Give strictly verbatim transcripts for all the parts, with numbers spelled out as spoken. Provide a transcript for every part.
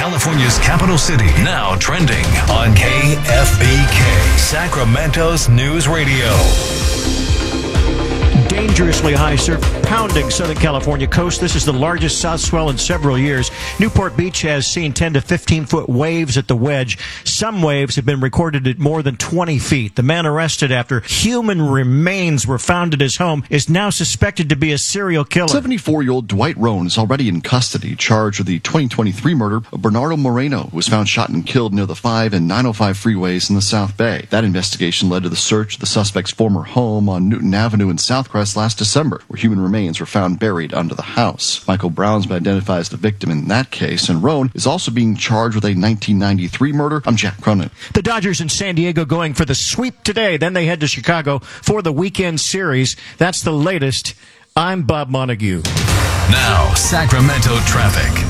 California's capital city, now trending on K F B K, Sacramento's News Radio. Dangerously high surf pounding Southern California coast. This is the largest south swell in several years. Newport Beach has seen ten to fifteen foot waves at the wedge. Some waves have been recorded at more than twenty feet. The man arrested after human remains were found at his home is now suspected to be a serial killer. seventy-four-year-old Dwight Roan is already in custody, charged with the twenty twenty-three murder of Bernardo Moreno, who was found shot and killed near the five and nine oh five freeways in the South Bay. That investigation led to the search of the suspect's former home on Newton Avenue in Southcrest last December, where human remains were found buried under the house. Michael Brown's been identified as the victim in that case, and Roan is also being charged with a nineteen ninety-three murder. I'm Jack Cronin. The Dodgers in San Diego going for the sweep today. Then they head to Chicago for the weekend series. That's the latest. I'm Bob Montague. Now, Sacramento traffic.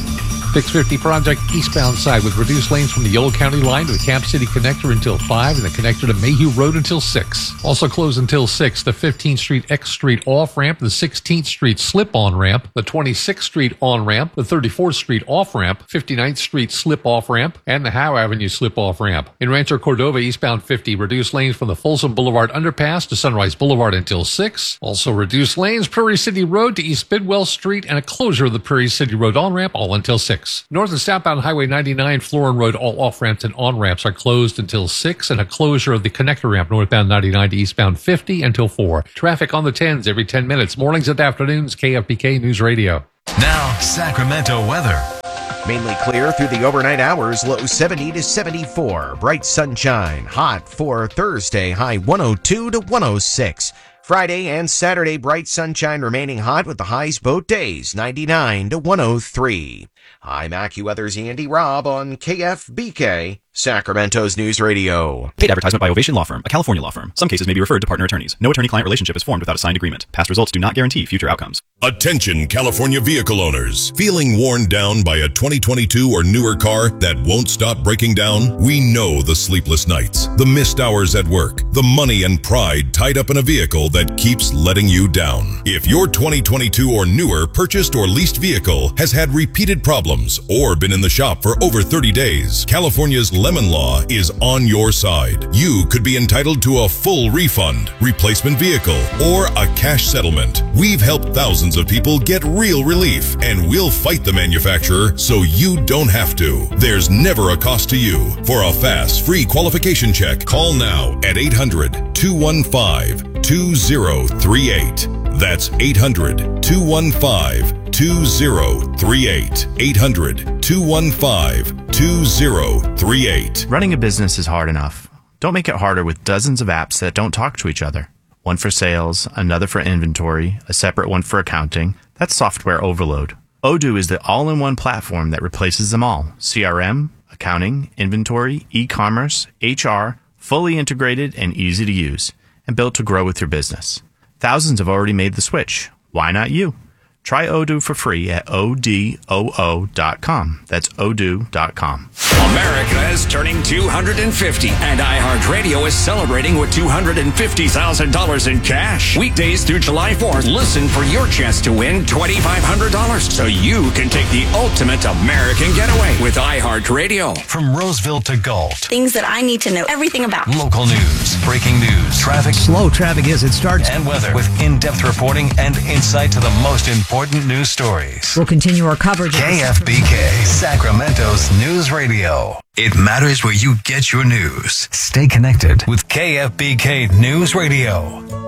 six fifty Project eastbound side with reduced lanes from the Yolo County line to the Camp City connector until five and the connector to Mayhew Road until six. Also closed until six, the fifteenth Street X Street off-ramp, the sixteenth Street slip-on ramp, the twenty-sixth Street on-ramp, the thirty-fourth Street off-ramp, fifty-ninth Street slip-off ramp, and the Howe Avenue slip-off ramp. In Rancho Cordova, eastbound fifty, reduced lanes from the Folsom Boulevard underpass to Sunrise Boulevard until six. Also reduced lanes, Prairie City Road to East Bidwell Street, and a closure of the Prairie City Road on-ramp all until six. North and southbound Highway ninety-nine, Florin Road, all off-ramps and on-ramps are closed until six, and a closure of the connector ramp northbound ninety-nine to eastbound fifty until four. Traffic on the tens every ten minutes. Mornings and afternoons, K F B K News Radio. Now, Sacramento weather. Mainly clear through the overnight hours, low seventy to seventy-four. Bright sunshine, hot for Thursday, high one oh two to one oh six. Friday and Saturday, bright sunshine remaining hot with the highs both days, ninety-nine to one oh three. I'm AccuWeather's Andy Robb on K F B K, Sacramento's News Radio. Paid advertisement by Ovation Law Firm, a California law firm. Some cases may be referred to partner attorneys. No attorney-client relationship is formed without a signed agreement. Past results do not guarantee future outcomes. Attention California vehicle owners. Feeling worn down by a twenty twenty-two or newer car that won't stop breaking down? We know the sleepless nights, the missed hours at work, the money and pride tied up in a vehicle that keeps letting you down. If your twenty twenty-two or newer purchased or leased vehicle has had repeated problems or been in the shop for over thirty days, California's Lemon Law is on your side. You could be entitled to a full refund, replacement vehicle, or a cash settlement. We've helped thousands of people get real relief, and we'll fight the manufacturer so you don't have to. There's never a cost to you. For a fast, free qualification check, call now at eight hundred, two one five, two oh three eight. That's eight hundred, two one five, two oh three eight. eight hundred, two one five, two oh three eight. Running a business is hard enough. Don't make it harder with dozens of apps that don't talk to each other. One for sales, another for inventory, a separate one for accounting. That's software overload. Odoo is the all-in-one platform that replaces them all. C R M, accounting, inventory, e-commerce, H R, fully integrated and easy to use, and built to grow with your business. Thousands have already made the switch. Why not you? Try Odoo for free at O D O O dot com. That's odoo dot com. America is turning two hundred fifty, and iHeartRadio is celebrating with two hundred fifty thousand dollars in cash. Weekdays through July fourth, listen for your chance to win twenty-five hundred dollars so you can take the ultimate American getaway with iHeartRadio. From Roseville to Galt. Things that I need to know everything about. Local news, breaking news, traffic. Slow traffic is, it starts. And weather with in-depth reporting and insight to the most important news stories. We'll continue our coverage. K F B K, Sacramento's News Radio. It matters where you get your news. Stay connected with K F B K News Radio.